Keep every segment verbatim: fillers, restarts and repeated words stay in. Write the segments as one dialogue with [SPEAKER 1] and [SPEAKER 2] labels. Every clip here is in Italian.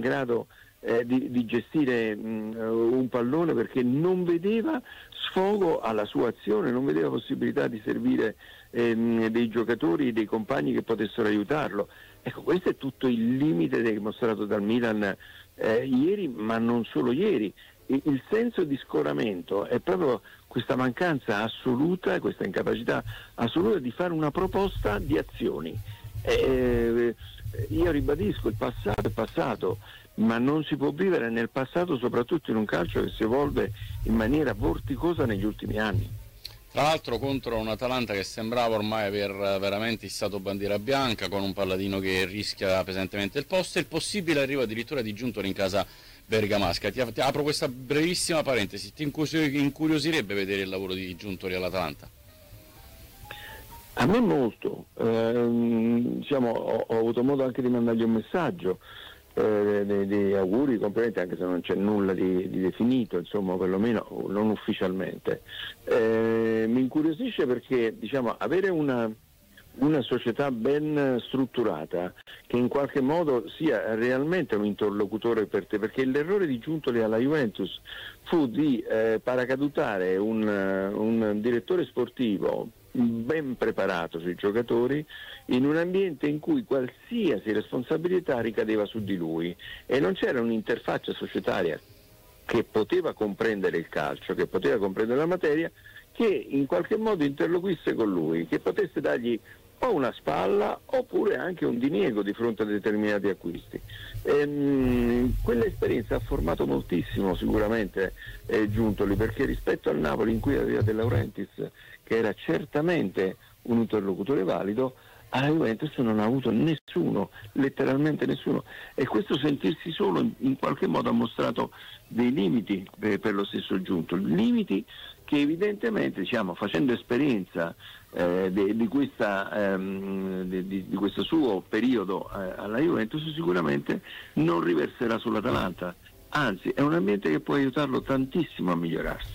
[SPEAKER 1] grado eh, di, di gestire mh, un pallone, perché non vedeva sfogo alla sua azione, non vedeva possibilità di servire ehm, dei giocatori, dei compagni che potessero aiutarlo. Ecco, questo è tutto il limite dimostrato dal Milan eh, ieri, ma non solo ieri. Il senso di scoramento è proprio questa mancanza assoluta, questa incapacità assoluta di fare una proposta di azioni. Eh, io ribadisco, il passato è passato, ma non si può vivere nel passato, soprattutto in un calcio che si evolve in maniera vorticosa negli ultimi anni.
[SPEAKER 2] Tra l'altro contro un Atalanta che sembrava ormai aver veramente issato bandiera bianca, con un Palladino che rischia pesantemente il posto, e il possibile arrivo addirittura di Giuntoli in casa bergamasca. Ti, ti apro questa brevissima parentesi: ti incuriosirebbe vedere il lavoro di Giuntoli all'Atalanta?
[SPEAKER 1] A me molto, eh, diciamo, ho, ho avuto modo anche di mandargli un messaggio eh, di, di auguri, complimenti, anche se non c'è nulla di, di definito, insomma, perlomeno non ufficialmente. Eh, mi incuriosisce perché, diciamo, avere una, una società ben strutturata che in qualche modo sia realmente un interlocutore per te, perché l'errore di Giuntoli alla Juventus fu di eh, paracadutare un, un direttore sportivo ben preparato sui giocatori in un ambiente in cui qualsiasi responsabilità ricadeva su di lui e non c'era un'interfaccia societaria che poteva comprendere il calcio, che poteva comprendere la materia, che in qualche modo interloquisse con lui, che potesse dargli o una spalla oppure anche un diniego di fronte a determinati acquisti. Ehm, quell'esperienza ha formato moltissimo sicuramente eh, Giuntoli, perché rispetto al Napoli, in cui aveva De Laurentiis, che era certamente un interlocutore valido, alla Juventus non ha avuto nessuno, letteralmente nessuno, e questo sentirsi solo in, in qualche modo ha mostrato dei limiti per, per lo stesso Giuntoli, limiti che evidentemente, diciamo, facendo esperienza eh, di, di, questa, ehm, di, di, di questo suo periodo eh, alla Juventus, sicuramente non riverserà sull'Atalanta, anzi è un ambiente che può aiutarlo tantissimo a migliorarsi.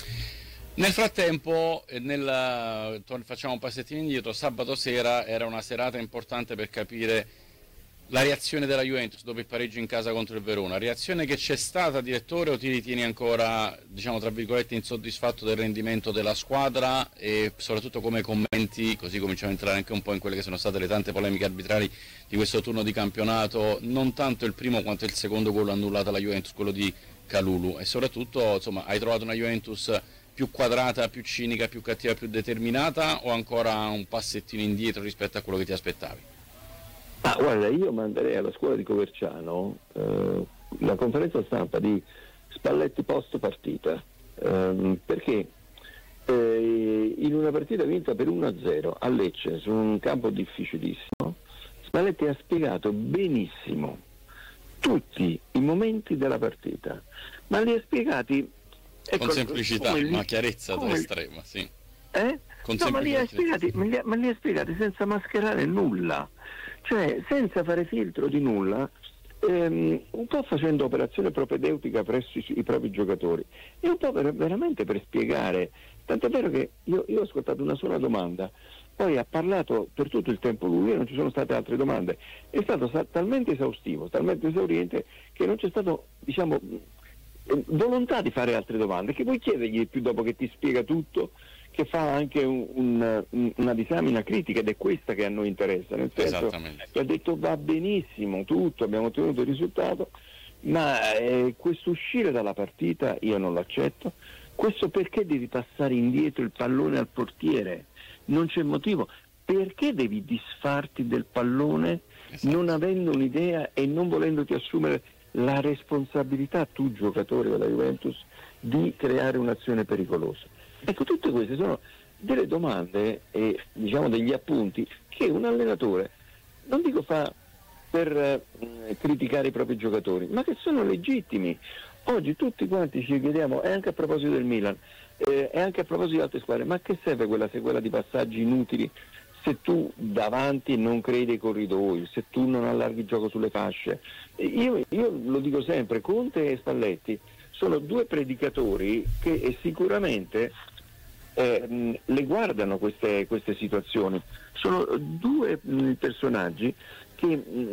[SPEAKER 2] Nel frattempo, nel, facciamo un passettino indietro, sabato sera era una serata importante per capire la reazione della Juventus dopo il pareggio in casa contro il Verona. Reazione che c'è stata, direttore, o ti ritieni ancora, diciamo tra virgolette, insoddisfatto del rendimento della squadra, e soprattutto come commenti, così cominciamo a entrare anche un po' in quelle che sono state le tante polemiche arbitrali di questo turno di campionato, non tanto il primo quanto il secondo gol annullato alla Juventus, quello di Kalulu, e soprattutto, insomma, hai trovato una Juventus più quadrata, più cinica, più cattiva, più determinata, o ancora un passettino indietro rispetto a quello che ti aspettavi?
[SPEAKER 1] Ah, guarda, io manderei alla scuola di Coverciano eh, la conferenza stampa di Spalletti post partita, ehm, perché eh, in una partita vinta per uno a zero a Lecce, su un campo difficilissimo, Spalletti ha spiegato benissimo tutti i momenti della partita, ma li ha spiegati, ecco,
[SPEAKER 2] con semplicità,
[SPEAKER 1] li,
[SPEAKER 2] ma chiarezza
[SPEAKER 1] come,
[SPEAKER 2] estrema, sì.
[SPEAKER 1] Eh?
[SPEAKER 2] Con
[SPEAKER 1] no, ma li, ha spiegati, ma, li ha, ma li ha spiegati senza mascherare nulla, cioè senza fare filtro di nulla, ehm, un po' facendo operazione propedeutica presso i, i propri giocatori, e un po' per, veramente per spiegare, tant'è vero che io, io ho ascoltato una sola domanda, poi ha parlato per tutto il tempo lui e non ci sono state altre domande, è stato sa- talmente esaustivo, talmente esauriente, che non c'è stato, diciamo, volontà di fare altre domande, che puoi chiedergli più dopo che ti spiega tutto, che fa anche un, un, una disamina critica, ed è questa che a noi interessa, nel senso che ha detto va benissimo tutto, abbiamo ottenuto il risultato, ma eh, questo uscire dalla partita io non l'accetto, questo perché devi passare indietro il pallone al portiere, non c'è motivo, perché devi disfarti del pallone, esatto, non avendo un'idea e non volendoti assumere la responsabilità, tu giocatore della Juventus, di creare un'azione pericolosa. Ecco, tutte queste sono delle domande e, diciamo, degli appunti che un allenatore, non dico fa per eh, criticare i propri giocatori, ma che sono legittimi. Oggi tutti quanti ci chiediamo, e anche a proposito del Milan, eh, e anche a proposito di altre squadre, ma che serve quella sequela di passaggi inutili se tu davanti non crei dei corridoi, se tu non allarghi il gioco sulle fasce? Io, io lo dico sempre, Conte e Spalletti sono due predicatori che sicuramente eh, mh, le guardano queste, queste situazioni, sono due mh, personaggi che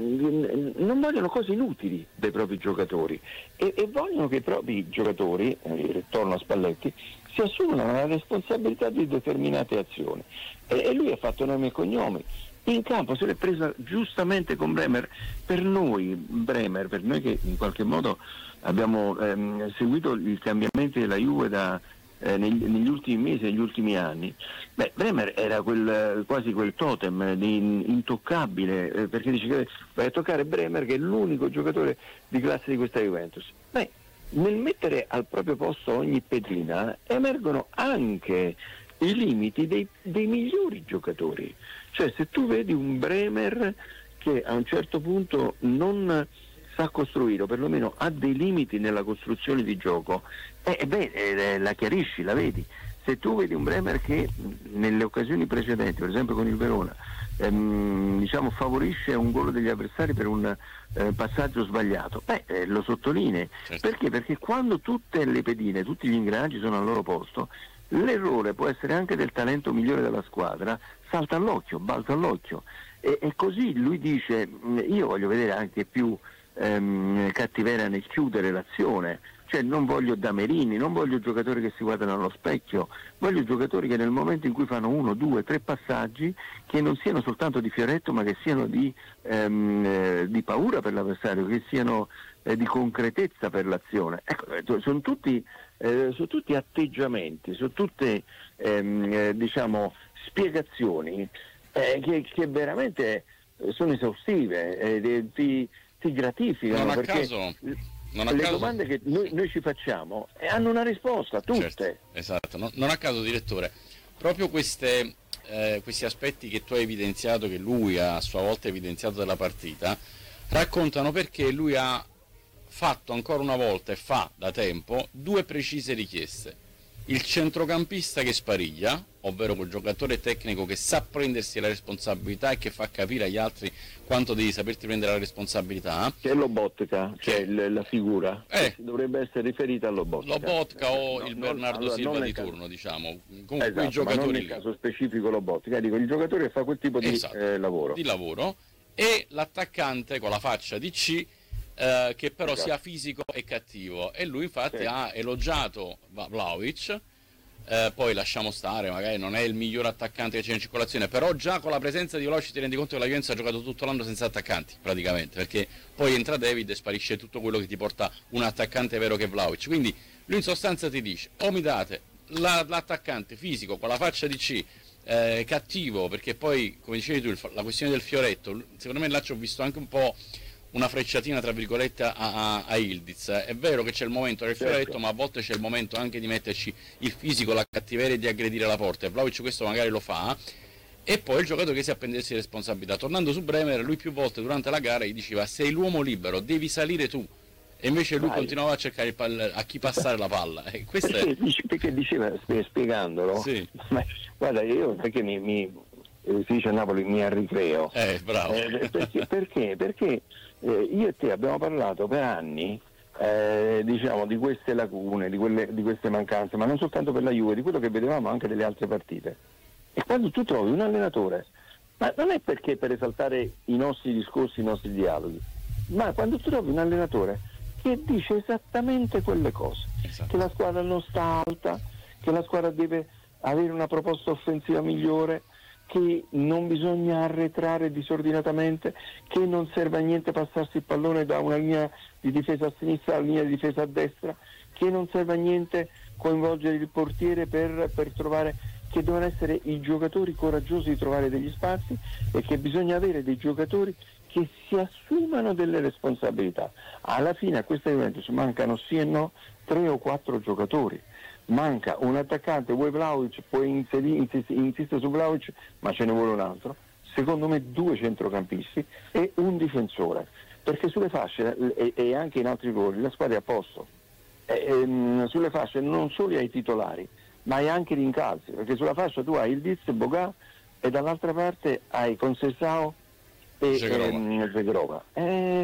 [SPEAKER 1] mh, non vogliono cose inutili dai propri giocatori e, e vogliono che i propri giocatori, eh, torno a Spalletti, si assumano la responsabilità di determinate azioni. E, e lui ha fatto nome e cognomi. In campo se l'è presa giustamente con Bremer. Per noi, Bremer, per noi che in qualche modo abbiamo ehm, seguito i cambiamenti della Juve da, eh, negli, negli ultimi mesi, negli ultimi anni, beh, Bremer era quel, quasi quel totem di intoccabile, eh, perché dice che vai a toccare Bremer che è l'unico giocatore di classe di questa Juventus. Beh, nel mettere al proprio posto ogni pedina emergono anche i limiti dei, dei migliori giocatori. Cioè se tu vedi un Bremer che a un certo punto non sa costruire, o perlomeno ha dei limiti nella costruzione di gioco, eh, beh, eh, la chiarisci, la vedi. Se tu vedi un Bremer che nelle occasioni precedenti, per esempio con il Verona, ehm, diciamo favorisce un gol degli avversari per un eh, passaggio sbagliato, beh, eh, lo sottolinei.
[SPEAKER 2] Certo.
[SPEAKER 1] Perché? Perché quando tutte le pedine, tutti gli ingranaggi sono al loro posto, l'errore può essere anche del talento migliore della squadra, salta all'occhio, balza all'occhio. E, e così lui dice, io voglio vedere anche più ehm, cattiveria nel chiudere l'azione, cioè non voglio damerini, non voglio giocatori che si guardano allo specchio, voglio giocatori che nel momento in cui fanno uno, due, tre passaggi che non siano soltanto di fioretto ma che siano di, ehm, eh, di paura per l'avversario, che siano eh, di concretezza per l'azione. Ecco, sono tutti, eh, sono tutti atteggiamenti, sono tutte ehm, eh, diciamo spiegazioni eh, che, che veramente sono esaustive, eh, ti, ti gratificano.
[SPEAKER 2] Non a
[SPEAKER 1] perché
[SPEAKER 2] caso, non a
[SPEAKER 1] le
[SPEAKER 2] caso...
[SPEAKER 1] domande che noi, noi ci facciamo eh, hanno una risposta, tutte.
[SPEAKER 2] Certo, esatto, non, non a caso, direttore, proprio queste, eh, questi aspetti che tu hai evidenziato, che lui ha a sua volta evidenziato della partita, raccontano perché lui ha fatto ancora una volta e fa da tempo due precise richieste: il centrocampista che spariglia, ovvero quel giocatore tecnico che sa prendersi la responsabilità e che fa capire agli altri quanto devi saperti prendere la responsabilità.
[SPEAKER 1] Che è Lobotka, cioè l- la figura,
[SPEAKER 2] eh,
[SPEAKER 1] dovrebbe essere riferita a Lobotka.
[SPEAKER 2] Lobotka o
[SPEAKER 1] no,
[SPEAKER 2] il
[SPEAKER 1] non,
[SPEAKER 2] Bernardo
[SPEAKER 1] allora,
[SPEAKER 2] Silva di
[SPEAKER 1] caso,
[SPEAKER 2] turno, diciamo, con
[SPEAKER 1] esatto,
[SPEAKER 2] quei giocatori
[SPEAKER 1] ma non nel
[SPEAKER 2] lì.
[SPEAKER 1] caso specifico Lobotka, dico il giocatore che fa quel tipo di
[SPEAKER 2] Esatto,
[SPEAKER 1] eh, lavoro.
[SPEAKER 2] di lavoro, e l'attaccante con la faccia di C, eh, che però
[SPEAKER 1] Esatto.
[SPEAKER 2] sia fisico e cattivo, e lui infatti
[SPEAKER 1] Sì.
[SPEAKER 2] ha elogiato Vlahovic. Eh, poi lasciamo stare, magari non è il miglior attaccante che c'è in circolazione, però già con la presenza di Vlahovic ti rendi conto che la Juventus ha giocato tutto l'anno senza attaccanti praticamente, perché poi entra David e sparisce tutto quello che ti porta un attaccante vero che è Vlahovic. Quindi lui in sostanza ti dice: o mi date la, l'attaccante fisico con la faccia di C, eh, cattivo, perché poi come dicevi tu il, la questione del fioretto, secondo me là ci ho visto anche un po' una frecciatina tra virgolette a, a, a Ildiz. È vero che c'è il momento del fioretto,
[SPEAKER 1] Certo.
[SPEAKER 2] ma a volte c'è il momento anche di metterci il fisico, la cattiveria e di aggredire la porta, e Vlahovic questo magari lo fa. E poi il giocatore che si appendersi responsabilità. Tornando su Bremer, lui più volte durante la gara gli diceva: sei l'uomo libero, devi salire tu, e invece lui
[SPEAKER 1] Vai.
[SPEAKER 2] continuava a cercare il pall- a chi passare la palla, e questo
[SPEAKER 1] Perché,
[SPEAKER 2] è...
[SPEAKER 1] dice- perché diceva, spie- spiegandolo,
[SPEAKER 2] Sì.
[SPEAKER 1] ma, guarda, io perché mi, mi eh, si dice a Napoli mi arricreo.
[SPEAKER 2] Eh, bravo.
[SPEAKER 1] Eh, perché? Perché, perché eh, io e te abbiamo parlato per anni eh, diciamo di queste lacune, di, quelle, di queste mancanze, ma non soltanto per la Juve, di quello che vedevamo anche delle altre partite. E quando tu trovi un allenatore, ma non è perché per esaltare i nostri discorsi, i nostri dialoghi, ma quando tu trovi un allenatore che dice esattamente quelle cose,
[SPEAKER 2] Esatto.
[SPEAKER 1] che la squadra non sta alta, che la squadra deve avere una proposta offensiva migliore, che non bisogna arretrare disordinatamente, che non serve a niente passarsi il pallone da una linea di difesa a sinistra alla linea di difesa a destra, che non serve a niente coinvolgere il portiere per, per trovare, che devono essere i giocatori coraggiosi di trovare degli spazi, e che bisogna avere dei giocatori che si assumano delle responsabilità. Alla fine a questa Juventus mancano sì e no tre o quattro giocatori. Manca un attaccante, vuoi Vlahovic, puoi inseri, insist, insistere su Vlahovic, ma ce ne vuole un altro. Secondo me due centrocampisti e un difensore, perché sulle fasce e, e anche in altri ruoli la squadra è a posto. E, e, sulle fasce non solo hai i titolari, ma hai anche gli incalzi, perché sulla fascia tu hai il Diz, Boga, e dall'altra parte hai Conceição e Zegrova. Eh,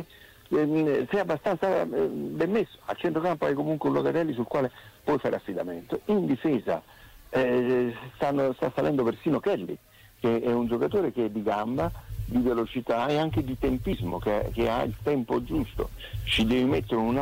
[SPEAKER 1] eh, sei abbastanza eh, ben messo. A centrocampo hai comunque un Locatelli sul quale puoi fare affidamento. In difesa eh, stanno, sta salendo persino Kelly, che è un giocatore che è di gamba, di velocità e anche di tempismo, che, che ha il tempo giusto. Ci devi mettere una